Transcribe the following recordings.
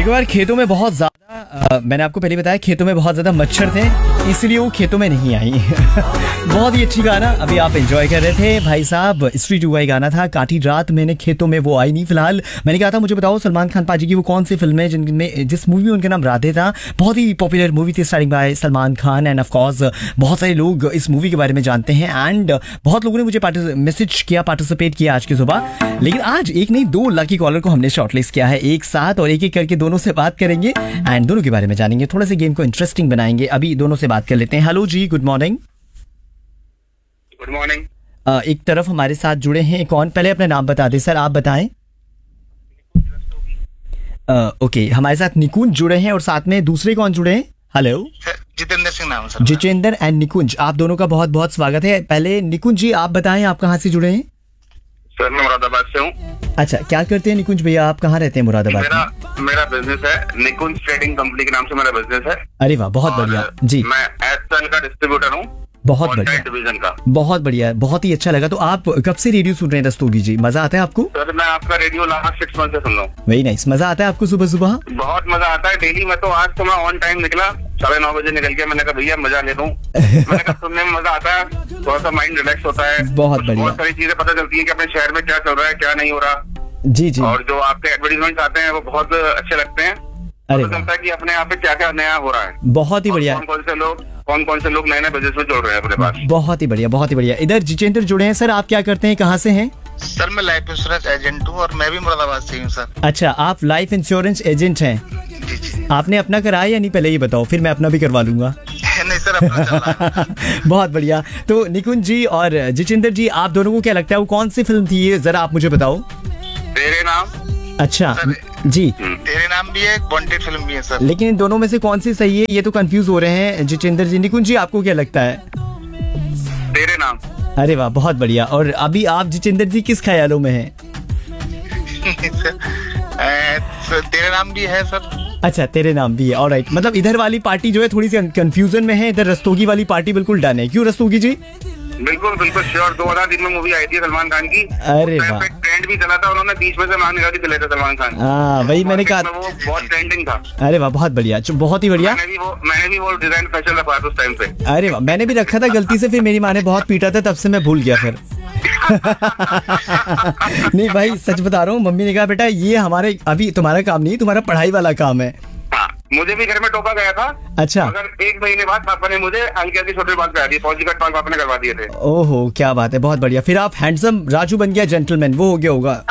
देखो यार, खेतों में बहुत ज्यादा मैंने आपको पहले बताया, खेतों में बहुत ज्यादा मच्छर थे, इसलिए वो खेतों में नहीं आई। बहुत ही अच्छी गाना अभी आप एंजॉय कर रहे थे भाई साहब। स्ट्रीट हुआ गाना था, काटी रात मैंने खेतों में वो आई नहीं। फिलहाल मैंने कहा था मुझे बताओ सलमान खान पाजी की वो कौन सी फिल्म है जिनमें जिस मूवी में उनका नाम राधे था। बहुत ही पॉपुलर मूवी थी, starring bye Salman Khan end of course बहुत सारे लोग इस मूवी के बारे में जानते हैं एंड बहुत लोगों ने मुझे मैसेज किया, पार्टिसिपेट किया आज की सुबह। लेकिन आज एक नहीं दो लकी कॉलर को हमने शॉर्टलिस्ट किया है एक साथ, और एक एक करके दोनों से बात करेंगे एंड दोनों के बारे में जानेंगे, थोड़ा सा गेम को इंटरेस्टिंग बनाएंगे। अभी दोनों से बात कर लेते हैं। हेलो जी, गुड मॉर्निंग। Good morning. एक तरफ हमारे साथ जुड़े हैं कौन, पहले अपना नाम बता दें सर, आप बताएं। ओके, हमारे साथ निकुंज जुड़े हैं और साथ में दूसरे कौन जुड़े हैं? हेलो, जितेंद्र सिंह नाम सर। जितेंद्र एंड निकुंज, आप दोनों का बहुत बहुत स्वागत है। पहले निकुंज जी आप बताएं, आप कहाँ से जुड़े हैं? सर मैं मुरादाबाद से हूँ। अच्छा, क्या करते हैं निकुंज भैया, आप कहाँ रहते हैं मुरादाबाद में? मेरा बिजनेस है, निकुंज ट्रेडिंग कंपनी के नाम से मेरा बिजनेस है। अरे वाह, बहुत बढ़िया जी। मैं एयरटेल का डिस्ट्रीब्यूटर हूँ, बहुत बढ़िया डिवीजन का। बहुत बढ़िया, बहुत ही अच्छा लगा। तो आप कब से रेडियो सुन रहे हैं रस्तोगी जी? मजा आता है आपको? सर मैं आपका रेडियो लास्ट 6 मंथ से सुन रहा हूँ। Very nice. मजा आता है आपको सुबह सुबह? बहुत मजा आता है डेली। मैं तो आज तो मैं ऑन टाइम निकला, 9:30 बजे निकल के। मैंने कहा भैया मजा ले लूं। मैंने कहा सुनने में मजा आता है, थोड़ा सा माइंड रिलैक्स होता है। बहुत बढ़िया, बहुत सारी चीजें पता चलती है कि अपने शहर में क्या चल रहा है क्या नहीं हो रहा। जी जी। और जो आपके एडवर्टीजमेंट आते हैं वो बहुत अच्छे लगते हैं। अरे पता चलता है कि अपने यहाँ पे क्या क्या नया हो रहा है। बहुत ही बढ़िया। कौन कौन से लोग नए नए बिजनेस में जुड़ रहे हैं अपने पास। बहुत ही बढ़िया, बहुत ही बढ़िया। इधर जितेंद्र जुड़े हैं। सर आप क्या करते हैं, कहाँ से हैं? सर मैं लाइफ इंश्योरेंस एजेंट हूँ और मैं भी मुरादाबाद से हूँ सर। अच्छा, आप लाइफ इंश्योरेंस एजेंट हैं? जी जी। आपने अपना कराया या नहीं, पहले ये बताओ, फिर मैं अपना भी करवा लूंगा। नहीं सर, अपना चल रहा है। बहुत बढ़िया। तो निकुंज जी और जितेंद्र जी, आप दोनों को क्या लगता है वो कौन सी फिल्म थी ये, जरा आप मुझे बताओ। तेरे नाम। अच्छा जी। तेरे नाम भी है, वांटेड फिल्म भी है सर। लेकिन इन दोनों में से कौन सी सही है, ये तो कंफ्यूज हो रहे हैं जितेंद्र जी। निकुंज जी आपको क्या लगता है? तेरे नाम। अरे वाह, बहुत बढ़िया। और अभी आप जितेंद्र जी किस ख्यालों में हैं? तेरे नाम भी है सर। अच्छा, तेरे नाम भी है, ऑलराइट। मतलब इधर वाली पार्टी जो है थोड़ी सी कंफ्यूजन में है, इधर रस्तोगी वाली पार्टी बिल्कुल डन है। क्यों रस्तोगी जी? बिल्कुल बिल्कुल श्योर। 2003 में मूवी आई थी सलमान खान की। अरे वाह, ट्रेंड भी चला था, उन्होंने बीच में से मांग निकाल के चले थे सलमान खान। हाँ वही मैंने कहा, वो बहुत ट्रेंडिंग था। अरे वाह, बहुत बढ़िया, बहुत ही बढ़िया। मैंने भी वो डिजाइन फैशन रखा था उस टाइम पे। अरे वाह, मैंने भी रखा था गलती से, फिर मेरी माँ ने बहुत पीटा था, तब से मैं भूल गया फिर। नहीं भाई, सच बता रहा हूँ, मम्मी ने कहा बेटा ये हमारे अभी तुम्हारा काम नहीं, तुम्हारा पढ़ाई वाला काम है। मुझे भी घर में टोका गया था। अच्छा। मगर 1 महीने बाद पापा ने मुझे हल्की हल्की छोटे बाल करा दिए, फौजी कट बाल पापा ने करवा दिए थे। ओहो, क्या बात है, बहुत बढ़िया। फिर आप हैंडसम राजू बन गया जेंटलमैन, वो हो गया होगा।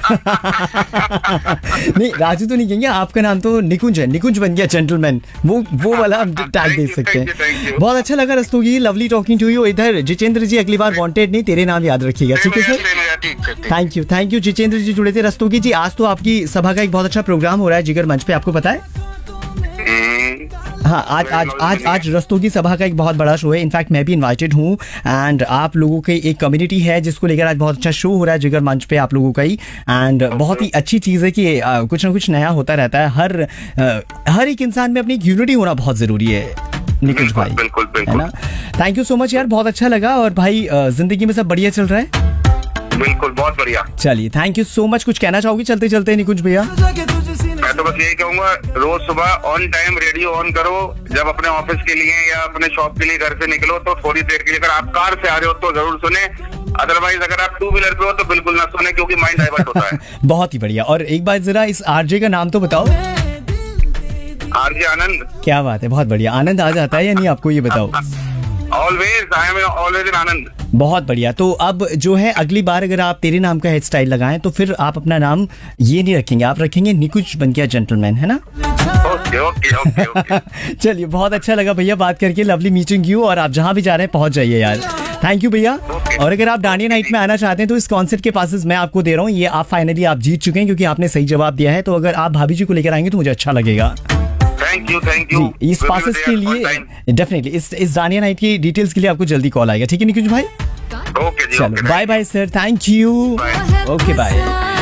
नहीं, राजू तो नहीं कहेंगे, आपका नाम तो निकुंज है, निकुंज बन गया जेंटलमैन, वो वाला हम टैग दे सकते हैं। बहुत अच्छा लगा Rastogi, lovely talking to you. इधर जितेंद्र जी अगली बार वांटेड नहीं, तेरे नाम याद रखिएगा, ठीक है सर? थैंक यू जितेंद्र जी जुड़े थे। रस्तोगी जी, आज तो आपकी सभा का एक बहुत अच्छा प्रोग्राम हो रहा है जिगर मंच पे, आपको पता है? हाँ, आज रस्तोगी सभा का एक बहुत बड़ा शो है। इनफैक्ट मैं भी इनवाइटेड हूँ एंड आप लोगों की एक कम्युनिटी है जिसको लेकर आज बहुत अच्छा शो हो रहा है जिगर मंच पे आप लोगों का ही। एंड बहुत ही अच्छी चीज़ है कि कुछ ना कुछ नया होता रहता है। हर एक इंसान में अपनी यूनिटी होना बहुत जरूरी है निकुंज भाई, बिल्कुल है ना? थैंक यू सो मच यार, बहुत अच्छा लगा। और भाई जिंदगी में सब बढ़िया चल रहा है? बिल्कुल, बहुत बढ़िया। चलिए, थैंक यू सो मच। कुछ कहना चाहोगे चलते चलते निकुंज भैया? मैं तो बस यही कहूंगा, रोज सुबह ऑन टाइम रेडियो ऑन करो। जब अपने ऑफिस के लिए या अपने शॉप के लिए घर से निकलो तो थोड़ी देर के लिए, अगर आप कार से आ रहे हो तो जरूर सुने, अदरवाइज अगर आप 2 व्हीलर पे हो तो बिल्कुल ना सुने, क्योंकि माइंड डाइवर्ट होता है। बहुत ही बढ़िया। और एक बार जरा इस आरजे का नाम तो बताओ। आरजे आनंद। क्या बात है, बहुत बढ़िया। आनंद आ जाता है या नहीं आपको, ये बताओ? Always, I am always in आनंद। बहुत बढ़िया। तो अब जो है अगली बार अगर आप तेरे नाम का हेयर स्टाइल लगाएं तो फिर आप अपना नाम ये नहीं रखेंगे, आप रखेंगे निकुंज बन गया जेंटलमैन, है ना? Okay okay okay okay. चलिए, बहुत अच्छा लगा भैया बात करके, लवली मीटिंग यू। और आप जहाँ भी जा रहे हैं पहुंच जाइए यार। थैंक यू भैया। और अगर आप डांडिया नाइट में आना चाहते हैं तो इस कॉन्सर्ट के पासेस मैं आपको दे रहा हूँ, ये आप फाइनली आप जीत चुके हैं क्योंकि आपने सही जवाब दिया है। तो अगर आप भाभी जी को लेकर आएंगे तो मुझे अच्छा लगेगा। Thank you. इस पासेस के लिए डेफिनेटली इस डांडिया नाइट की डिटेल्स के लिए आपको जल्दी कॉल आएगा, ठीक है निकुंज भाई? ओके जी, चलो bye bye sir, thank you, okay bye.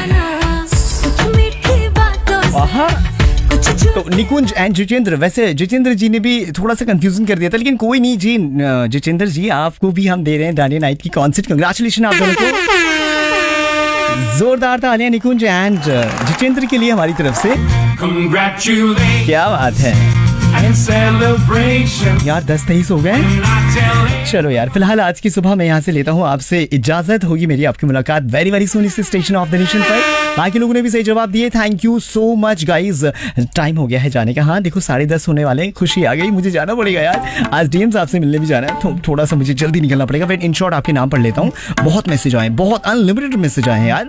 तो निकुंज एंड जितेंद्र, वैसे जितेंद्र जी ने भी थोड़ा सा कंफ्यूजन कर दिया था, लेकिन कोई नहीं जी। जितेंद्र जी आपको भी हम दे रहे हैं डांडिया नाइट की कॉन्सर्ट। कंग्रेचुलेशन आप दोनों को। जोरदार था आलिया निकुंज एंड जितेंद्र के लिए हमारी तरफ से। Congratulations क्या बात है and celebration. यार, 10-23 हो गए। चलो यार, फिलहाल आज की सुबह मैं यहाँ से लेता हूँ आपसे इजाजत। होगी मेरी आपकी मुलाकात वेरी वेरी सून इस स्टेशन ऑफ द नेशन पर। बाकी लोगों ने भी सही जवाब दिए, thank you so much guys. Time हो गया है जाने का। हाँ देखो 10:30 होने वाले, खुशी आ गई, मुझे जाना पड़ेगा यार। आज डीएम साहब से मिलने भी जाना है, थोड़ा सा मुझे जल्दी निकलना पड़ेगा। फिर इन शॉर्ट आपके नाम पढ़ लेता हूँ। बहुत मैसेज आए, बहुत अनलिमिटेड मैसेज आए हैं यार।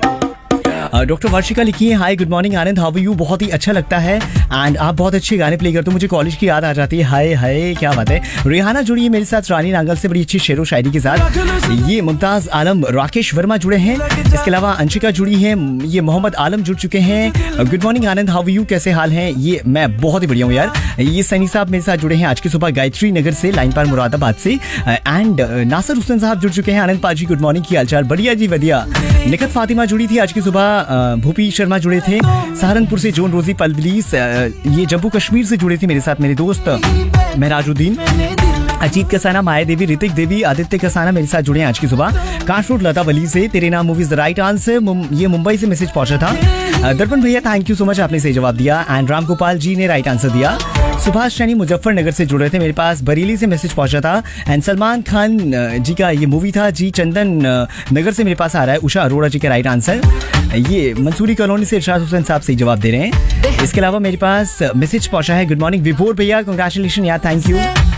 डॉक्टर वर्षिका लिखी है, hi good morning Anand, how are you. बहुत ही अच्छा लगता है एंड आप बहुत अच्छे गाने प्ले करते हो, मुझे कॉलेज की याद आ जाती है। हाय हाय, क्या बात है। रेहाना जुड़ी है मेरे साथ रानी नांगल से, बड़ी अच्छी शेरो शायरी के साथ। ये मुमताज आलम, राकेश वर्मा जुड़े हैं। इसके अलावा अंशिका जुड़ी है, ये मोहम्मद आलम जुड़ चुके हैं। Good morning Anand, how are you, कैसे हाल हैं। ये मैं बहुत ही बढ़िया हूँ यार। ये सनी साहब मेरे साथ जुड़े हैं आज की सुबह गायत्री नगर से, लाइन पर मुरादाबाद से। एंड नासिर हुसैन साहब जुड़ चुके हैं। आनंद पाजी गुड मॉर्निंग, की हालचाल। बढ़िया जी बढ़िया। निकत फातिमा जुड़ी थी आज की सुबह। भूपी शर्मा जुड़े थे सहारनपुर से। जोन रोजी पलवलीस, ये जम्मू कश्मीर से जुड़े थे मेरे साथ मेरे दोस्त महराजुद्दीन। अजीत कसाना, माया देवी, ऋतिक देवी, आदित्य कसाना मेरे साथ जुड़े हैं आज की सुबह। काश रोड लता वली से, तेरे नाम मूवीज द राइट आंसर। ये मुंबई से मैसेज पहुंचा था। दर्पण भैया थैंक यू सो मच, आपने सही जवाब दिया। एंड राम गोपाल जी ने राइट आंसर दिया। सुभाष शनि मुजफ्फरनगर से जुड़े थे मेरे पास। बरेली से मैसेज पहुंचा था। एंड सलमान खान जी का ये मूवी था जी। चंदन नगर से मेरे पास आ रहा है उषा अरोड़ा जी का राइट आंसर। ये मंसूरी कॉलोनी से इरशाद हुसैन साहब सही जवाब दे रहे हैं। इसके अलावा मेरे पास मैसेज पहुंचा है, गुड मॉर्निंग विभोर भैया, कंग्रेचुलेशन यार, थैंक यू।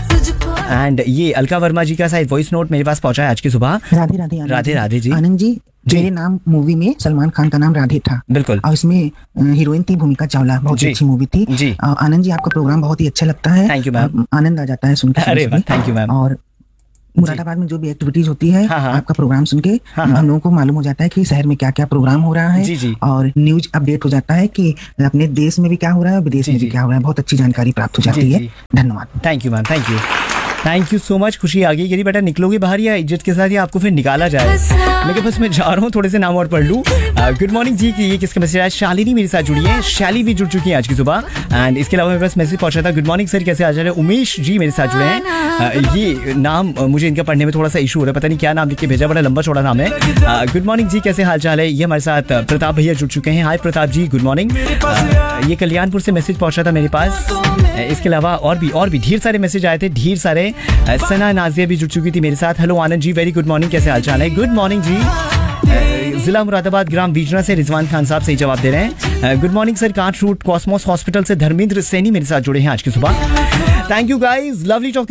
एंड ये अलका वर्मा जी का शायद वॉइस नोट मेरे पास पहुंचा है आज की सुबह। राधे राधे आनंद राधे राधे जी। आनंद जी, मेरे नाम मूवी में सलमान खान का नाम राधे था। बिल्कुल। और इसमें हीरोइन थी भूमिका चावला, बहुत अच्छी मूवी थी जी। आनंद जी, आपका प्रोग्राम बहुत ही अच्छा लगता है। Thank you ma'am. आनंद आ जाता है सुन के। अरे थैंक यू मैम। और मुरादाबाद में जो भी एक्टिविटीज होती है, हाँ। आपका प्रोग्राम सुन के हम लोगों को मालूम हो जाता है कि शहर में क्या क्या प्रोग्राम हो रहा है। जी। और न्यूज अपडेट हो जाता है कि अपने देश में भी क्या हो रहा है और विदेश में भी क्या हो रहा है। बहुत अच्छी जानकारी प्राप्त हो जाती है। धन्यवाद। Thank you ma'am, thank you so much. खुशी आ गई। यदि बेटा निकलोगे बाहर या इज्जत के साथ या आपको फिर निकाला जाए। मैं बस मैं जा रहा हूँ, थोड़े से नाम और पढ़ लूँ। गुड मॉर्निंग जी की ये किसका मैसेज है। शालिनी मेरे साथ जुड़ी है, शैली भी जुड़ चुकी है आज की सुबह। एंड इसके अलावा मेरे पास मैसेज पहुंचा था, गुड मॉर्निंग सर कैसे आ जा रहे हैं। उमेश जी मेरे साथ जुड़े हैं। ये नाम मुझे इनका पढ़ने में थोड़ा सा इशू हो रहा है, पता नहीं क्या नाम लिख के भेजा, बड़ा लंबा चौड़ा नाम है। गुड मॉर्निंग जी, कैसे हाल चाल है। ये हमारे साथ प्रताप भैया जुड़ चुके हैं। हाय प्रताप जी, गुड मॉर्निंग। ये कल्याणपुर से मैसेज पहुंचा था मेरे पास। इसके अलावा और भी ढेर सारे मैसेज आए थे, ढेर सारे। सना नाजिया भी जुड़ चुकी थी मेरे साथ। Hello Anand ji, very good morning, कैसे हाल चाल है। गुड मॉर्निंग जी। जिला मुरादाबाद ग्राम बीजना से रिजवान खान साहब सही जवाब दे रहे हैं। Good morning sir, can't root Cosmos hospital से धर्मेंद्र सैनी मेरे साथ जुड़े हैं आज की सुबह। Thank you guys, lovely talking.